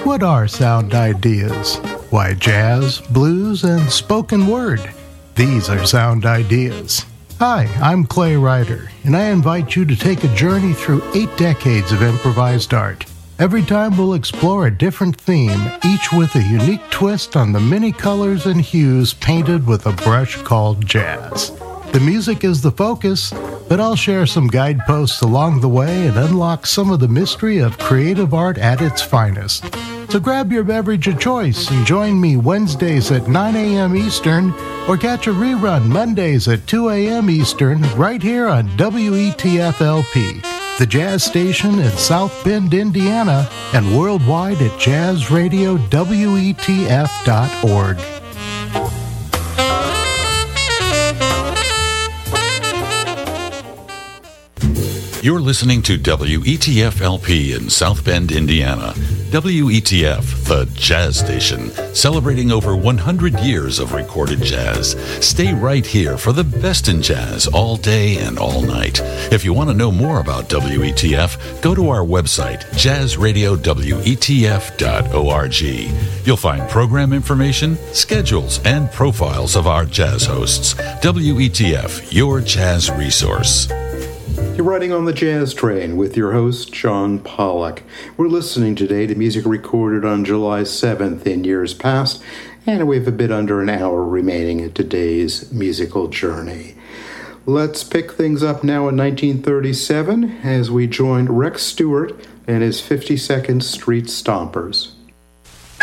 What are sound ideas? Why, jazz, blues, and spoken word. These are sound ideas. Hi, I'm Clay Ryder, and I invite you to take a journey through 8 decades of improvised art. Every time we'll explore a different theme, each with a unique twist on the many colors and hues painted with a brush called jazz. The music is the focus, but I'll share some guideposts along the way and unlock some of the mystery of creative art at its finest. So grab your beverage of choice and join me Wednesdays at 9 a.m. Eastern, or catch a rerun Mondays at 2 a.m. Eastern right here on WETF-LP, the jazz station in South Bend, Indiana, and worldwide at jazzradiowetf.org. You're listening to WETF-LP in South Bend, Indiana. WETF, the jazz station, celebrating over 100 years of recorded jazz. Stay right here for the best in jazz all day and all night. If you want to know more about WETF, go to our website, jazzradiowetf.org. You'll find program information, schedules, and profiles of our jazz hosts. WETF, your jazz resource. You're riding on the Jazz Train with your host, John Pollock. We're listening today to music recorded on July 7th in years past, and we have a bit under an hour remaining at today's musical journey. Let's pick things up now in 1937 as we join Rex Stewart and his 52nd Street Stompers.